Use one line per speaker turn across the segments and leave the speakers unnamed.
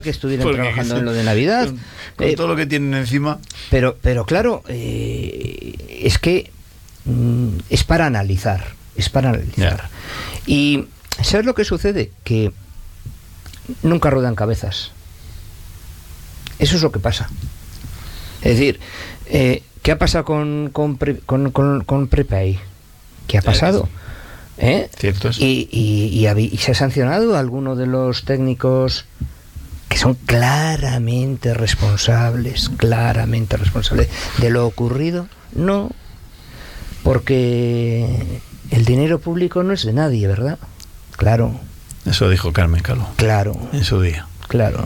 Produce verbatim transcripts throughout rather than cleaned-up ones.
que estuvieran
Porque
trabajando
sí,
en lo de Navidad.
Con, con
eh,
todo lo que tienen encima.
Pero, pero claro, eh, es que mm, es para analizar, es para analizar. Yeah. Y ¿sabes lo que sucede? Que nunca ruedan cabezas. Eso es lo que pasa. Es decir, eh, ¿qué ha pasado con, con, con, con, con Prepay? ¿Qué ha pasado? ¿Eh?
Cierto es.
Y, y, y, y se ha sancionado a alguno de los técnicos que son claramente responsables, claramente responsables de lo ocurrido. No, porque el dinero público no es de nadie, ¿verdad? Claro.
Eso dijo Carmen Calvo.
Claro.
En su día.
Claro.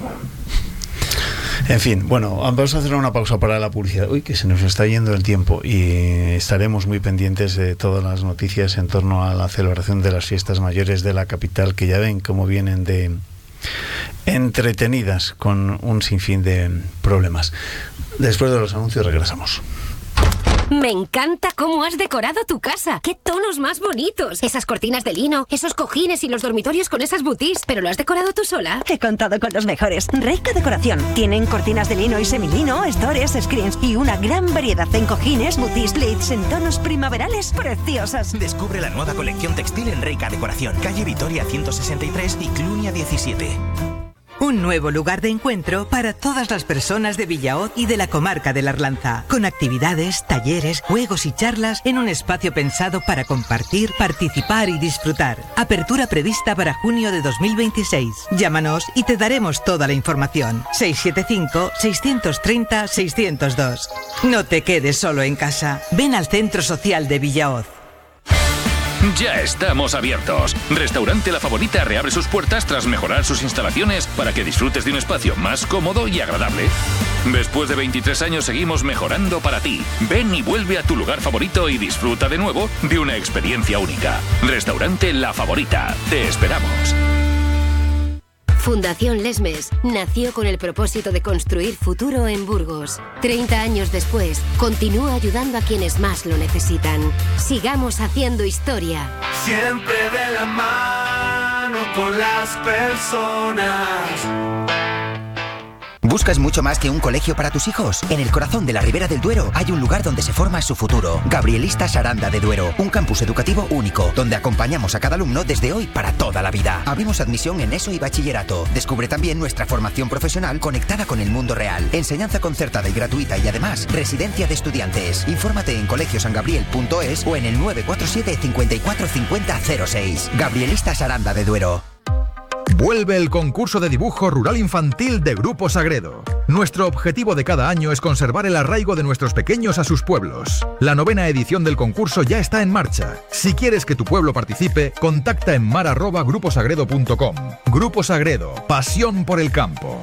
En fin, bueno, vamos a hacer una pausa para la publicidad. Uy, que se nos está yendo el tiempo y estaremos muy pendientes de todas las noticias en torno a la celebración de las fiestas mayores de la capital, que ya ven cómo vienen de entretenidas con un sinfín de problemas. Después de los anuncios regresamos.
Me encanta cómo has decorado tu casa. ¡Qué tonos más bonitos! Esas cortinas de lino, esos cojines y los dormitorios con esas boutis. ¿Pero lo has decorado tú sola?
He contado con los mejores. Reika Decoración. Tienen cortinas de lino y semilino, stores, screens y una gran variedad en cojines, boutis, blades en tonos primaverales preciosas.
Descubre la nueva colección textil en Reika Decoración. Calle Vitoria ciento sesenta y tres y Clunia diecisiete.
Un nuevo lugar de encuentro para todas las personas de Villahoz y de la comarca de la Arlanza, con actividades, talleres, juegos y charlas en un espacio pensado para compartir, participar y disfrutar. Apertura prevista para junio de dos mil veintiséis. Llámanos y te daremos toda la información. seis siete cinco, seis tres cero, seis cero dos. No te quedes solo en casa. Ven al Centro Social de Villahoz.
Ya estamos abiertos. Restaurante La Favorita reabre sus puertas tras mejorar sus instalaciones para que disfrutes de un espacio más cómodo y agradable. Después de veintitrés años seguimos mejorando para ti. Ven y vuelve a tu lugar favorito y disfruta de nuevo de una experiencia única. Restaurante La Favorita. Te esperamos.
Fundación Lesmes nació con el propósito de construir futuro en Burgos. treinta años después, continúa ayudando a quienes más lo necesitan. Sigamos haciendo historia.
Siempre de la mano con las personas.
¿Buscas mucho más que un colegio para tus hijos? En el corazón de la Ribera del Duero hay un lugar donde se forma su futuro. Gabrielistas Aranda de Duero, un campus educativo único, donde acompañamos a cada alumno desde hoy para toda la vida. Abrimos admisión en ESO y bachillerato. Descubre también nuestra formación profesional conectada con el mundo real. Enseñanza concertada y gratuita y además residencia de estudiantes. Infórmate en colegio san gabriel punto es o en el nueve cuatro siete, cinco cuatro cinco cero cero seis. Gabrielistas Aranda de Duero.
Vuelve el concurso de dibujo rural infantil de Grupo Sagredo. Nuestro objetivo de cada año es conservar el arraigo de nuestros pequeños a sus pueblos. La novena edición del concurso ya está en marcha. Si quieres que tu pueblo participe, contacta en mar arroba grupo sagredo punto com. Grupo Sagredo, pasión por el campo.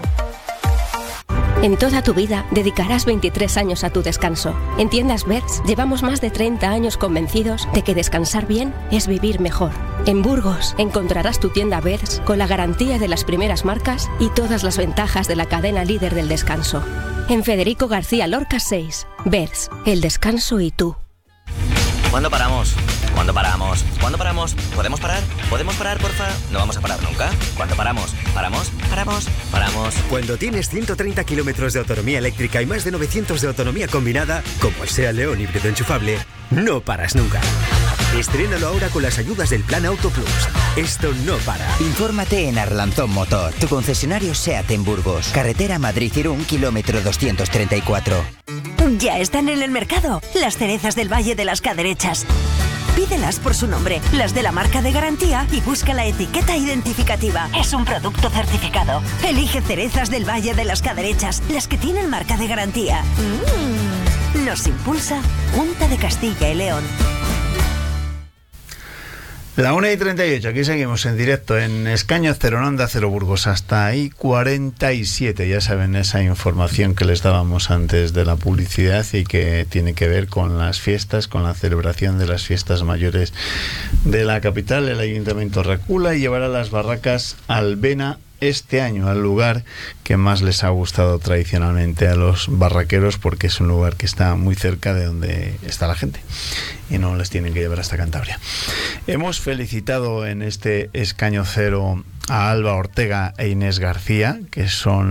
En toda tu vida dedicarás veintitrés años a tu descanso. En Tiendas Beds llevamos más de treinta años convencidos de que descansar bien es vivir mejor. En Burgos encontrarás tu tienda Beds con la garantía de las primeras marcas y todas las ventajas de la cadena líder del descanso. En Federico García Lorca seis. Beds, el descanso y tú.
¿Cuándo paramos? ¿Cuándo paramos? ¿Cuándo paramos? ¿Podemos parar? ¿Podemos parar, porfa? No vamos a parar nunca. ¿Cuándo paramos? ¿Paramos? ¿Paramos? ¿Paramos?
Cuando tienes ciento treinta kilómetros de autonomía eléctrica y más de novecientos de autonomía combinada, como el SEAT León híbrido enchufable, no paras nunca. Estrénalo ahora con las ayudas del Plan Auto Plus. Esto no para.
Infórmate en Arlanzón Motor, tu concesionario SEAT en Burgos. Carretera Madrid-Irún, kilómetro doscientos treinta y cuatro.
Ya están en el mercado las cerezas del Valle de las Caderechas. Pídelas por su nombre, las de la marca de garantía, y busca la etiqueta identificativa. Es un producto certificado. Elige cerezas del Valle de las Caderechas, las que tienen marca de garantía. Mm. Nos impulsa Junta de Castilla y León.
La una y treinta y ocho, aquí seguimos en directo en Escaño Cero, en Onda Cero Burgos, hasta ahí cuarenta y siete. Ya saben, esa información que les dábamos antes de la publicidad y que tiene que ver con las fiestas, con la celebración de las fiestas mayores de la capital. El Ayuntamiento recula y llevará las barracas Albena este año, al lugar que más les ha gustado tradicionalmente a los barraqueros, porque es un lugar que está muy cerca de donde está la gente y no les tienen que llevar hasta Cantabria. Hemos felicitado en este Escaño Cero a Alba Ortega e Inés García, que son